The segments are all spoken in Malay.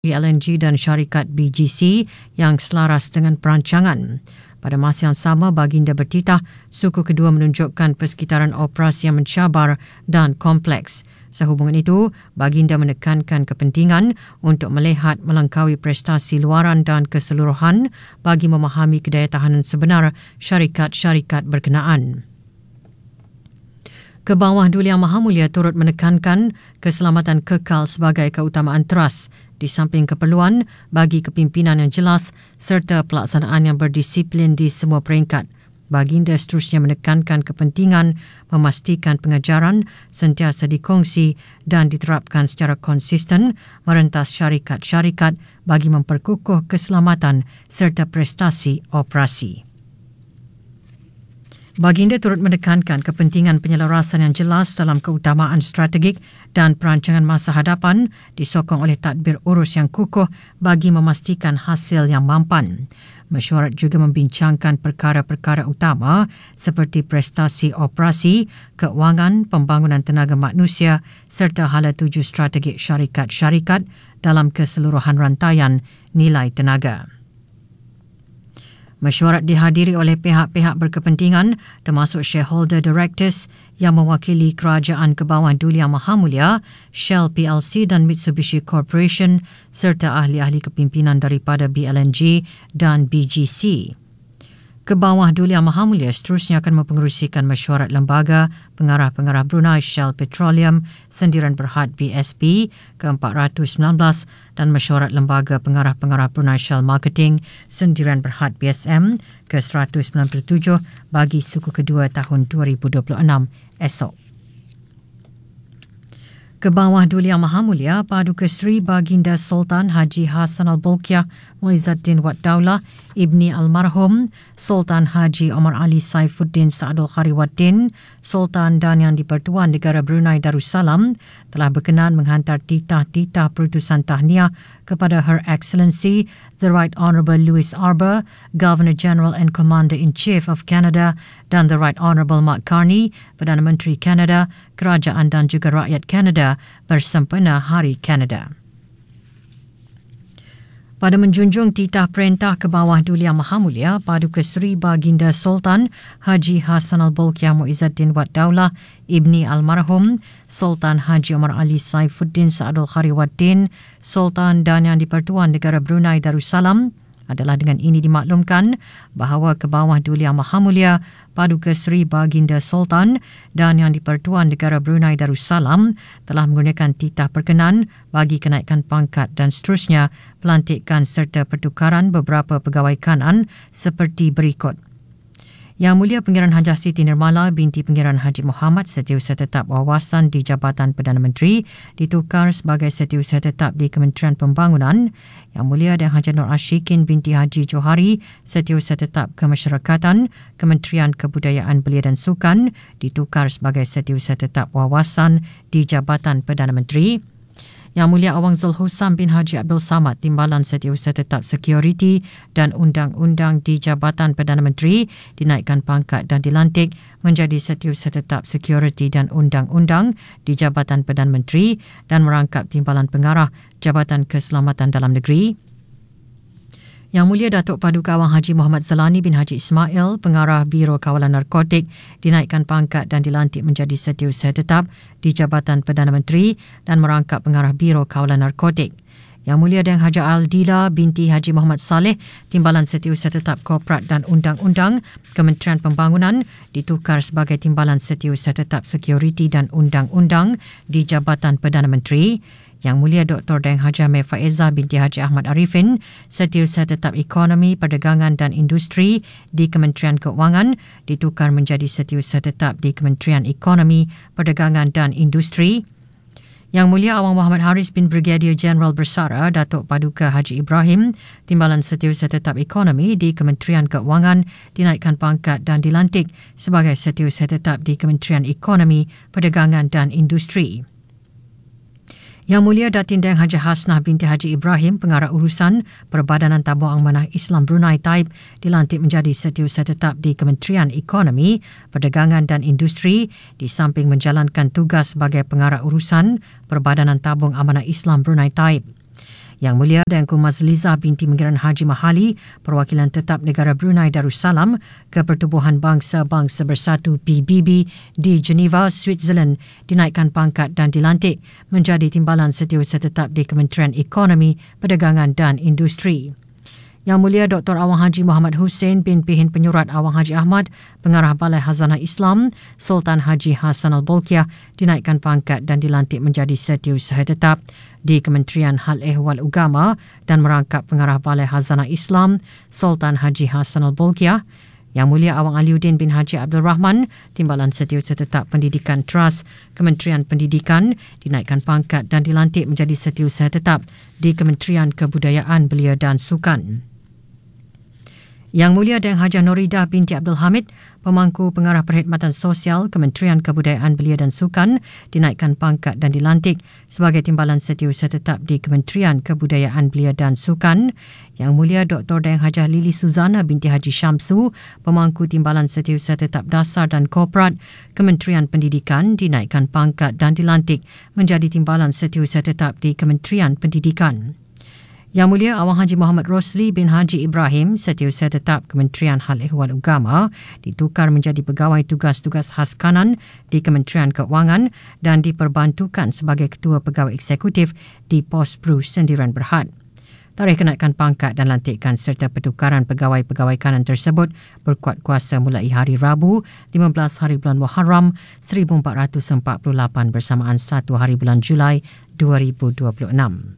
LNG dan syarikat BGC yang selaras dengan perancangan. Pada masa yang sama, baginda bertitah suku kedua menunjukkan persekitaran operasi yang mencabar dan kompleks. Sehubungan itu, baginda menekankan kepentingan untuk melihat melangkaui prestasi luaran dan keseluruhan bagi memahami kedayatahanan sebenar syarikat-syarikat berkenaan. Kebawah Duli Yang Maha Mulia turut menekankan keselamatan kekal sebagai keutamaan teras di samping keperluan bagi kepimpinan yang jelas serta pelaksanaan yang berdisiplin di semua peringkat. Baginda seterusnya menekankan kepentingan memastikan pengajaran sentiasa dikongsi dan diterapkan secara konsisten merentas syarikat-syarikat bagi memperkukuh keselamatan serta prestasi operasi. Baginda turut menekankan kepentingan penyelarasan yang jelas dalam keutamaan strategik dan perancangan masa hadapan disokong oleh tadbir urus yang kukuh bagi memastikan hasil yang mampan. Mesyuarat juga membincangkan perkara-perkara utama seperti prestasi operasi, keuangan, pembangunan tenaga manusia serta hala tuju strategik syarikat-syarikat dalam keseluruhan rantaian nilai tenaga. Mesyuarat dihadiri oleh pihak-pihak berkepentingan termasuk shareholder directors yang mewakili Kerajaan Kebawah Duli Yang Maha Mulia, Shell PLC dan Mitsubishi Corporation serta ahli-ahli kepimpinan daripada BLNG dan BGC. Kebawah Duli Yang Maha Mulia seterusnya akan mempengerusikan mesyuarat lembaga pengarah-pengarah Brunei Shell Petroleum Sendirian Berhad BSP ke-419 dan mesyuarat lembaga pengarah-pengarah Brunei Shell Marketing Sendirian Berhad BSM ke-197 bagi suku kedua tahun 2026 esok. Kebawah Duli Yang Maha Mulia Paduka Seri Baginda Sultan Haji Hassan Al-Bolkiah Muizzuddin Wad Daulah Ibni Almarhum Sultan Haji Omar Ali Saifuddin Sa'adul Khari Waddin Sultan dan Yang di-Pertuan Negara Brunei Darussalam telah berkenan menghantar titah-titah perutusan tahniah kepada Her Excellency The Right Honourable Louis Arbour, Governor General and Commander-in-Chief of Canada dan The Right Honourable Mark Carney, Perdana Menteri Kanada, Kerajaan dan juga rakyat Kanada bersempena Hari Kanada. Pada menjunjung titah perintah Kebawah Duli Yang Maha Mulia, Paduka Seri Baginda Sultan Haji Hassan Al-Bolkiah Muizzuddin Wad Daulah Ibni Almarhum Sultan Haji Omar Ali Saifuddin Sa'adul Khari Waddin Sultan dan Yang di-Pertuan Negara Brunei Darussalam adalah dengan ini dimaklumkan bahawa Kebawah Duli Yang Maha Mulia Paduka Seri Baginda Sultan dan Yang di-Pertuan Negara Brunei Darussalam telah menggunakan titah perkenan bagi kenaikan pangkat dan seterusnya pelantikan serta pertukaran beberapa pegawai kanan seperti berikut. Yang Mulia Pengiran Hajah Siti Nirmala binti Pengiran Haji Muhammad Setiausaha Tetap Wawasan di Jabatan Perdana Menteri ditukar sebagai Setiausaha Tetap di Kementerian Pembangunan. Yang Mulia Dang Haji Nur Ashikin binti Haji Johari Setiausaha Tetap Kemasyarakatan Kementerian Kebudayaan Belia dan Sukan ditukar sebagai Setiausaha Tetap Wawasan di Jabatan Perdana Menteri. Yang Mulia Awang Zul Hussam bin Haji Abdul Samad Timbalan Setiausaha Tetap Security dan Undang-Undang di Jabatan Perdana Menteri dinaikkan pangkat dan dilantik menjadi Setiausaha Tetap Security dan Undang-Undang di Jabatan Perdana Menteri dan merangkap Timbalan Pengarah Jabatan Keselamatan Dalam Negeri. Yang Mulia Datuk Paduka Awang Haji Muhammad Zalani bin Haji Ismail, Pengarah Biro Kawalan Narkotik, dinaikkan pangkat dan dilantik menjadi Setiausaha Tetap di Jabatan Perdana Menteri dan merangkap Pengarah Biro Kawalan Narkotik. Yang Mulia Dang Haji Aldila binti Haji Muhammad Saleh, Timbalan Setiausaha Tetap Korporat dan Undang-Undang Kementerian Pembangunan ditukar sebagai Timbalan Setiausaha Tetap Security dan Undang-Undang di Jabatan Perdana Menteri. Yang Mulia Dr. Dang Haji Amir Faizah binti Haji Ahmad Arifin, Setiausaha Tetap Ekonomi, Perdagangan dan Industri di Kementerian Keuangan ditukar menjadi Setiausaha Tetap di Kementerian Ekonomi, Perdagangan dan Industri. Yang Mulia Awang Muhammad Haris bin Brigadier General Bersara Datuk Paduka Haji Ibrahim, Timbalan Setiausaha Tetap Ekonomi di Kementerian Keuangan dinaikkan pangkat dan dilantik sebagai Setiausaha Tetap di Kementerian Ekonomi, Perdagangan dan Industri. Yang Mulia Datin Dang Haji Hasnah binti Haji Ibrahim, Pengarah Urusan Perbadanan Tabung Amanah Islam Brunei Taib, dilantik menjadi Setiausaha Tetap di Kementerian Ekonomi, Perdagangan dan Industri di samping menjalankan tugas sebagai Pengarah Urusan Perbadanan Tabung Amanah Islam Brunei Taib. Yang Mulia Tengku Mazliza binti Pangeran Haji Mahali, Perwakilan Tetap Negara Brunei Darussalam ke Pertubuhan Bangsa-Bangsa Bersatu PBB di Geneva, Switzerland dinaikkan pangkat dan dilantik menjadi Timbalan Setiausaha Tetap di Kementerian Ekonomi, Perdagangan dan Industri. Yang Mulia Dr. Awang Haji Muhammad Hussein bin Pihin Penyurat Awang Haji Ahmad, Pengarah Balai Khazanah Islam, Sultan Haji Hassanal Bolkiah dinaikkan pangkat dan dilantik menjadi Setiausaha Tetap di Kementerian Hal Ehwal Agama dan Merangkap Pengarah Balai Khazanah Islam, Sultan Haji Hassanal Bolkiah. Yang Mulia Awang Aliuddin bin Haji Abdul Rahman, Timbalan Setiausaha Tetap Pendidikan Trust, Kementerian Pendidikan dinaikkan pangkat dan dilantik menjadi Setiausaha Tetap di Kementerian Kebudayaan Belia dan Sukan. Yang Mulia Dang Hajah Noridah binti Abdul Hamid, Pemangku Pengarah Perkhidmatan Sosial Kementerian Kebudayaan Belia dan Sukan dinaikkan pangkat dan dilantik sebagai Timbalan Setiausaha Tetap di Kementerian Kebudayaan Belia dan Sukan. Yang Mulia Dr. Dang Hajah Lili Suzana binti Haji Syamsu, Pemangku Timbalan Setiausaha Tetap Dasar dan Korporat Kementerian Pendidikan dinaikkan pangkat dan dilantik menjadi Timbalan Setiausaha Tetap di Kementerian Pendidikan. Yang Mulia Awang Haji Muhammad Rosli bin Haji Ibrahim, Setiausaha Tetap Kementerian Hal Ehwal Agama, ditukar menjadi Pegawai Tugas-Tugas Khas Kanan di Kementerian Keuangan dan diperbantukan sebagai Ketua Pegawai Eksekutif di Pos Bru Sendiran Berhad. Tarikh kenaikan pangkat dan lantikan serta pertukaran pegawai-pegawai kanan tersebut berkuat kuasa mulai hari Rabu 15 hari bulan Muharram 1448 bersamaan 1 hari bulan Julai 2026.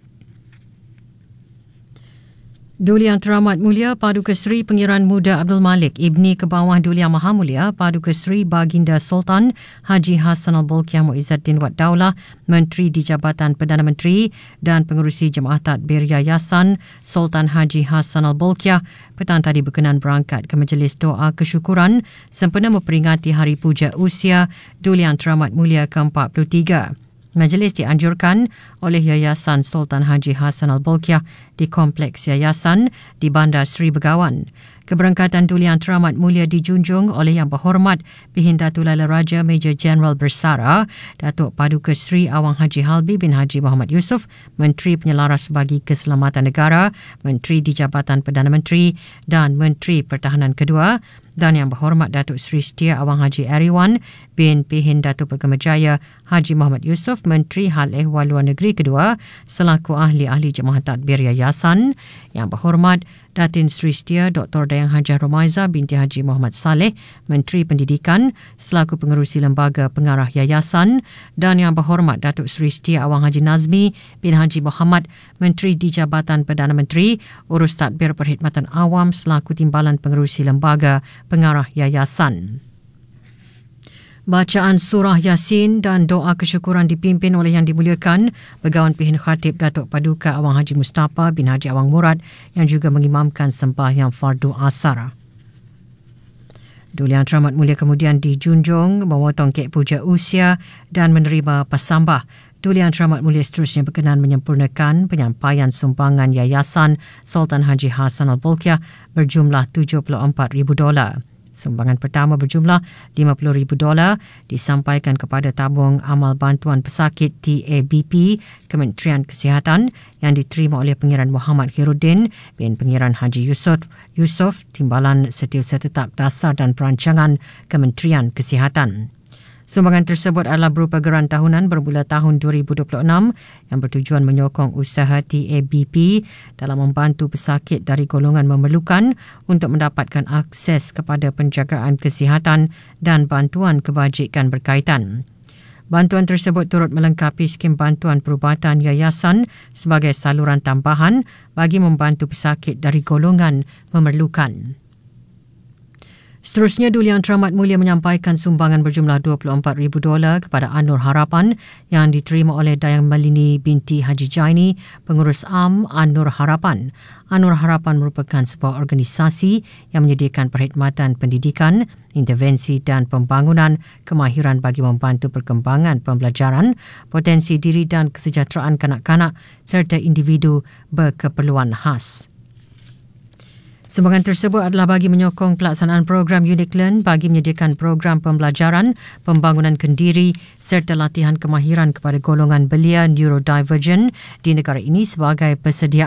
Duli Yang Teramat Mulia Paduka Seri Pengiran Muda Abdul Malik Ibni Kebawah Duli Yang Maha Mulia Paduka Seri Baginda Sultan Haji Hassanal Bolkiah Muizzaddin Wad Daulah, Menteri di Jabatan Perdana Menteri dan Pengerusi Jemaah Tadbir Yayasan Sultan Haji Hassanal Bolkiah petang tadi berkenan berangkat ke Majlis Doa Kesyukuran sempena memperingati Hari Puja Usia Duli Yang Teramat Mulia ke-43. Majlis dianjurkan oleh Yayasan Sultan Haji Hassanal Bolkiah di Kompleks Yayasan di Bandar Seri Begawan. Keberangkatan Duli Yang Teramat Mulia dijunjung oleh Yang Berhormat Pihin Datuk Laila Raja Major Jeneral Bersara Datuk Paduka Seri Awang Haji Halbi bin Haji Muhammad Yusof, Menteri Penyelaras bagi Keselamatan Negara, Menteri di Jabatan Perdana Menteri dan Menteri Pertahanan kedua, dan Yang Berhormat Datuk Seri Setia Awang Haji Ariwan bin Pihin Datuk Pegamajaya Haji Muhammad Yusof, Menteri Hal Ehwal Luar Negeri kedua, selaku ahli-ahli Jemaah Tadbir Yayasan. Yang Berhormat Datin Seri Setia Dr. Dayang Hajah Romaiza binti Haji Muhammad Saleh, Menteri Pendidikan selaku Pengerusi Lembaga Pengarah Yayasan, dan Yang Berhormat Datuk Seri Setia Awang Haji Nazmi bin Haji Muhammad, Menteri di Jabatan Perdana Menteri Urus Tadbir Perkhidmatan Awam selaku Timbalan Pengerusi Lembaga Pengarah Yayasan. Bacaan surah Yasin dan doa kesyukuran dipimpin oleh Yang Dimuliakan Begawan Pihin Khatib Datuk Paduka Awang Haji Mustafa bin Haji Awang Murad yang juga mengimamkan sembahyang fardu asar. Duli Yang Teramat Mulia kemudian dijunjung memotong kek puja usia dan menerima pasambah. Duli Yang Teramat Mulia seterusnya berkenan menyempurnakan penyampaian sumbangan Yayasan Sultan Haji Hassanal Bolkiah berjumlah $74,000. Sumbangan pertama berjumlah $50,000 disampaikan kepada Tabung Amal Bantuan Pesakit TABP Kementerian Kesihatan yang diterima oleh Pengiran Muhammad Khairuddin bin Pengiran Haji Yusof Timbalan Setiausaha Tetap Dasar dan Perancangan Kementerian Kesihatan. Sumbangan tersebut adalah berupa geran tahunan bermula tahun 2026 yang bertujuan menyokong usaha TABP dalam membantu pesakit dari golongan memerlukan untuk mendapatkan akses kepada penjagaan kesihatan dan bantuan kebajikan berkaitan. Bantuan tersebut turut melengkapi skim bantuan perubatan yayasan sebagai saluran tambahan bagi membantu pesakit dari golongan memerlukan. Seterusnya, Duli Yang Teramat Mulia menyampaikan sumbangan berjumlah $24,000 kepada An-Nur Harapan yang diterima oleh Dayang Malini binti Haji Jaini, Pengurus Am An-Nur Harapan. An-Nur Harapan merupakan sebuah organisasi yang menyediakan perkhidmatan pendidikan, intervensi dan pembangunan kemahiran bagi membantu perkembangan pembelajaran, potensi diri dan kesejahteraan kanak-kanak serta individu berkeperluan khas. Sumbangan tersebut adalah bagi menyokong pelaksanaan program UniClearn bagi menyediakan program pembelajaran, pembangunan kendiri serta latihan kemahiran kepada golongan belia neurodivergent di negara ini sebagai persediaan